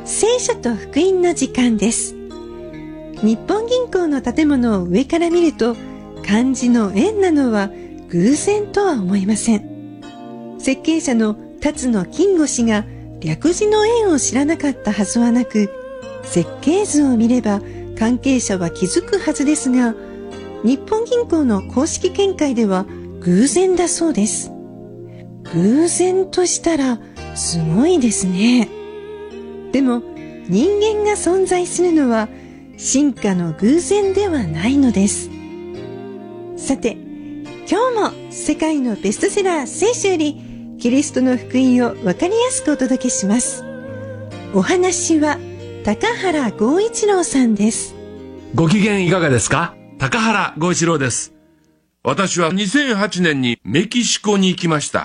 聖書と福音の時間です。日本銀行の建物を上から見ると、漢字の円なのは偶然とは思いません。設計者の辰野金吾氏が略字の円を知らなかったはずはなく、設計図を見れば関係者は気づくはずですが、日本銀行の公式見解では偶然だそうです。偶然としたらすごいですね。でも人間が存在するのは進化の偶然ではないのです。さて、今日も世界のベストセラー聖書よりキリストの福音をわかりやすくお届けします。お話は高原剛一郎さんです。 ご機嫌いかがですか？高原剛一郎です。私は2008年にメキシコに行きました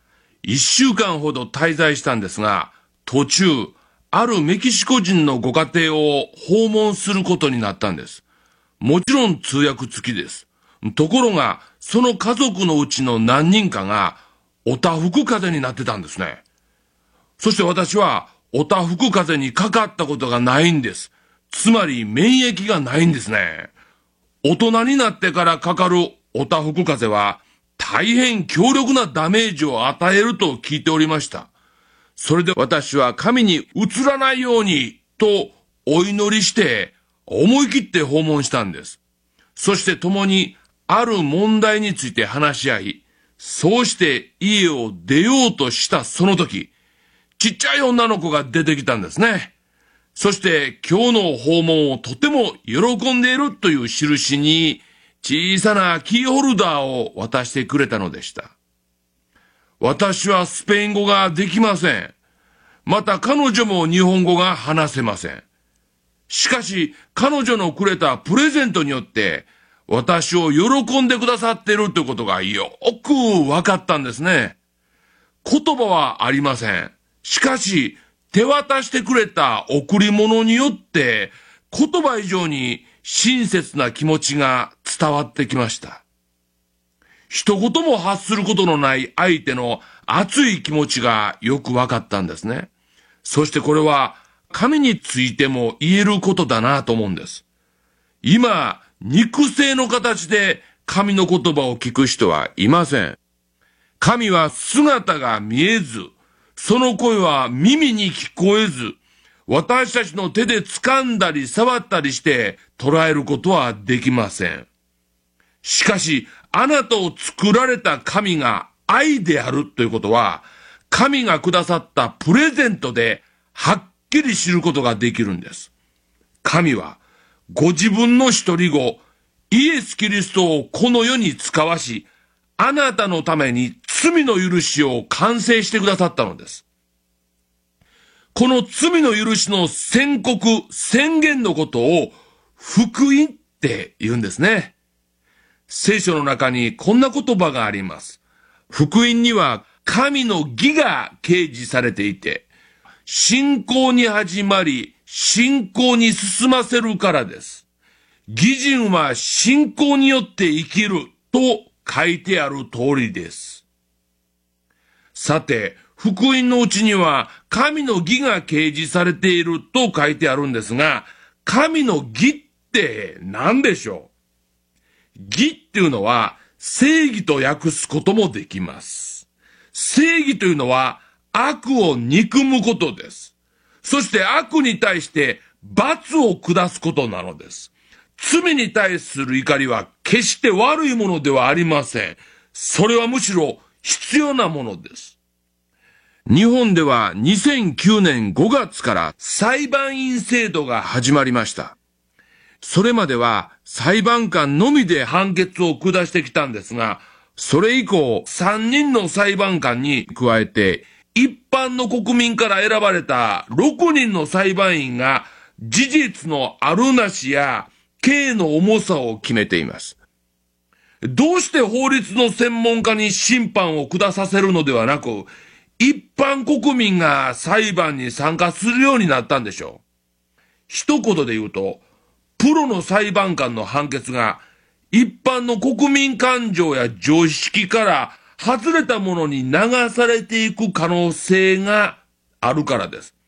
。1週間ほど滞在したんですが、途中、あるメキシコ人のご家庭を訪問することになったんです。もちろん通訳付きです。ところが、その家族のうちの何人かが、おたふく風邪になってたんですね。そして私は、おたふく風邪にかかったことがないんです。つまり、免疫がないんですね。大人になってからかかるおたふく風邪は、大変強力なダメージを与えると聞いておりました。それで私は神に移らないようにとお祈りして思い切って訪問したんです。そして共にある問題について話し合い、そうして家を出ようとしたその時、ちっちゃい女の子が出てきたんですね。そして今日の訪問をとても喜んでいるという印に小さなキーホルダーを渡してくれたのでした。私はスペイン語ができません。また彼女も日本語が話せません。しかし彼女のくれたプレゼントによって私を喜んでくださっているということがよく分かったんですね。言葉はありません。しかし手渡してくれた贈り物によって言葉以上に親切な気持ちが伝わってきました。一言も発することのない相手の熱い気持ちがよく分かったんですね。そしてこれは神についても言えることだなと思うんです。今、肉声の形で神の言葉を聞く人はいません。神は姿が見えず、その声は耳に聞こえず、私たちの手で掴んだり触ったりして捉えることはできません。しかし、あなたを作られた神が愛であるということは、神がくださったプレゼントではっきり知ることができるんです。神は、ご自分の一人子、イエス・キリストをこの世に使わし、あなたのために罪の許しを完成してくださったのです。この罪の許しの宣告、宣言のことを福音って言うんですね。聖書の中にこんな言葉があります。福音には神の義が掲示されていて、信仰に始まり、信仰に進ませるからです。義人は信仰によって生きると書いてある通りです。さて、福音のうちには神の義が掲示されていると書いてあるんですが、神の義って何でしょう？義っていうのは正義と訳すこともできます。正義というのは悪を憎むことです。そして悪に対して罰を下すことなのです。罪に対する怒りは決して悪いものではありません。それはむしろ必要なものです。日本では2009年5月から裁判員制度が始まりました。それまでは裁判官のみで判決を下してきたんですが、それ以降3人の裁判官に加えて、一般の国民から選ばれた6人の裁判員が事実のあるなしや刑の重さを決めています。どうして法律の専門家に審判を下させるのではなく、一般国民が裁判に参加するようになったんでしょう。一言で言うと、プロの裁判官の判決が一般の国民感情や常識から外れたものに流されていく可能性があるからです。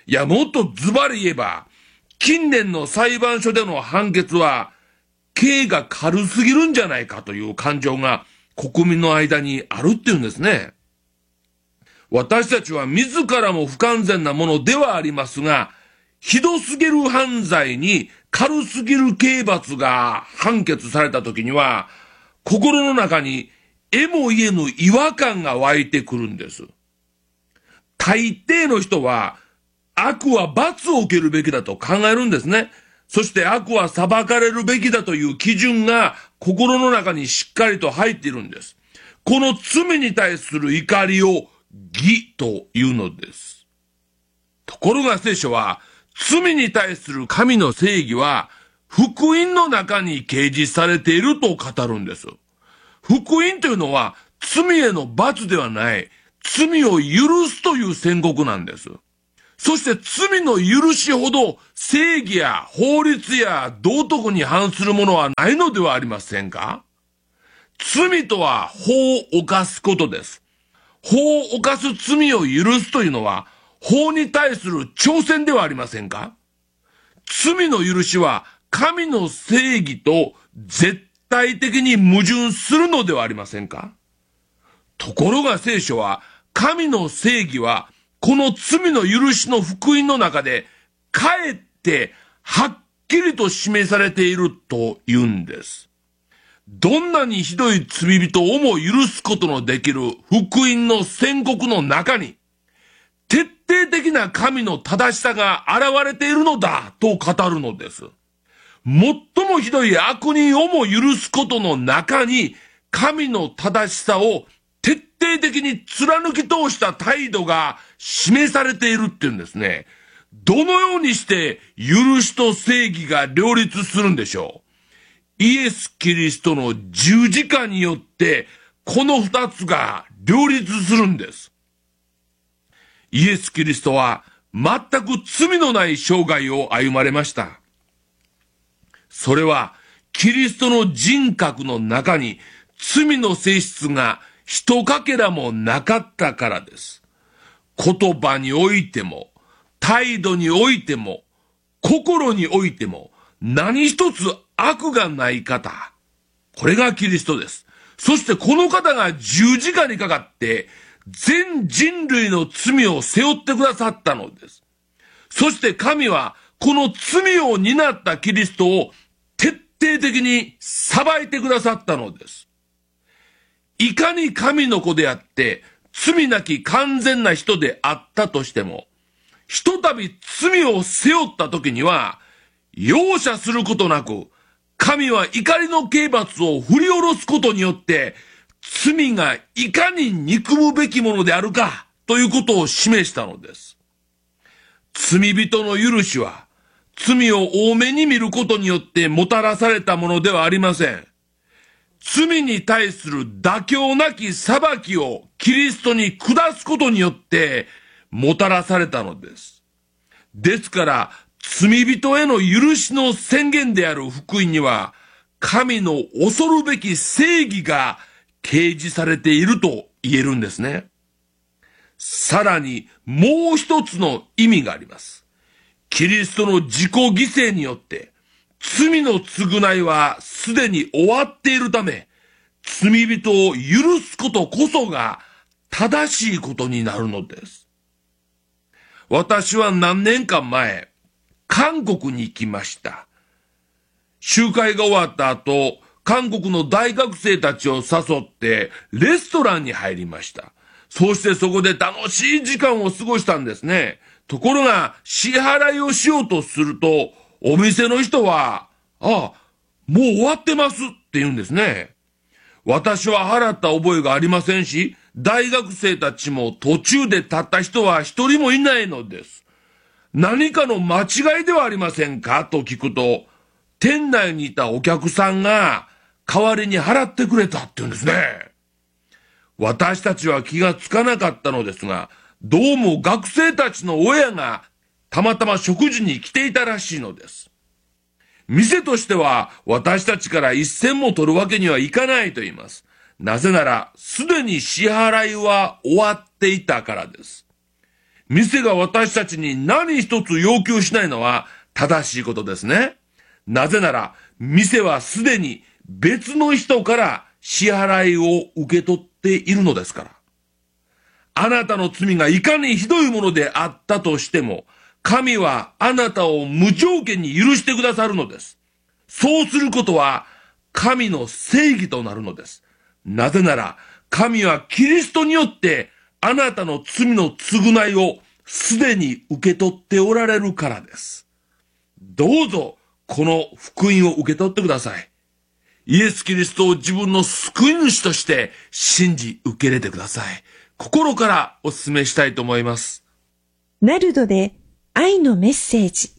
いや、もっとズバリ言えば、近年の裁判所での判決は、刑が軽すぎるんじゃないかという感情が国民の間にあるっていうんですね。私たちは自らも不完全なものではありますが、ひどすぎる犯罪に軽すぎる刑罰が判決された時には、心の中に得も言えぬ違和感が湧いてくるんです。大抵の人は、悪は罰を受けるべきだと考えるんですね。そして悪は裁かれるべきだという基準が心の中にしっかりと入っているんです。この罪に対する怒りを義というのです。ところが聖書は、罪に対する神の正義は、福音の中に掲示されていると語るんです。福音というのは、罪への罰ではない、罪を許すという宣告なんです。そして罪の許しほど正義や法律や道徳に反するものはないのではありませんか？罪とは法を犯すことです。法を犯す罪を許すというのは法に対する挑戦ではありませんか？罪の許しは神の正義と絶対的に矛盾するのではありませんか？ところが聖書は神の正義はこの罪の許しの福音の中で、かえってはっきりと示されていると言うんです。どんなにひどい罪人をも許すことのできる福音の宣告の中に、徹底的な神の正しさが現れているのだと語るのです。最もひどい悪人をも許すことの中に、神の正しさを徹底的に貫き通した態度が示されているっていうんですね。どのようにして許しと正義が両立するんでしょう。イエス・キリストの十字架によってこの二つが両立するんです。イエス・キリストは全く罪のない生涯を歩まれました。それはキリストの人格の中に罪の性質が一かけらもなかったからです。言葉においても、態度においても、心においても、何一つ悪がない方。これがキリストです。そしてこの方が十字架にかかって、全人類の罪を背負ってくださったのです。そして神は、この罪を担ったキリストを徹底的に裁いてくださったのです。いかに神の子であって、罪なき完全な人であったとしても、ひとたび罪を背負った時には、容赦することなく、神は怒りの刑罰を振り下ろすことによって、罪がいかに憎むべきものであるか、ということを示したのです。罪人の許しは、罪を多めに見ることによってもたらされたものではありません。罪に対する妥協なき裁きをキリストに下すことによってもたらされたのです。ですから、罪人への許しの宣言である福音には、神の恐るべき正義が掲示されていると言えるんですね。さらにもう一つの意味があります。キリストの自己犠牲によって、罪の償いはすでに終わっているため、罪人を許すことこそが正しいことになるのです。私は何年か前、韓国に行きました。集会が終わった後、韓国の大学生たちを誘ってレストランに入りました。そしてそこで楽しい時間を過ごしたんですね。ところが支払いをしようとすると、お店の人は、もう終わってますって言うんですね。私は払った覚えがありませんし、大学生たちも途中で立った人は一人もいないのです。何かの間違いではありませんかと聞くと、店内にいたお客さんが代わりに払ってくれたって言うんですね。私たちは気がつかなかったのですが、どうも学生たちの親がたまたま食事に来ていたらしいのです。店としては私たちから一銭も取るわけにはいかないと言います。なぜならすでに支払いは終わっていたからです。 店が私たちに何一つ要求しないのは正しいことですね。なぜなら、店はすでに別の人から支払いを受け取っているのですから。あなたの罪がいかにひどいものであったとしても、神はあなたを無条件に許してくださるのです。そうすることは、神の正義となるのです。なぜなら、神はキリストによってあなたの罪の償いをすでに受け取っておられるからです。どうぞ、この福音を受け取ってください。イエス・キリストを自分の救い主として信じ受け入れてください。心からお勧めしたいと思います。 ナルドで愛のメッセージ。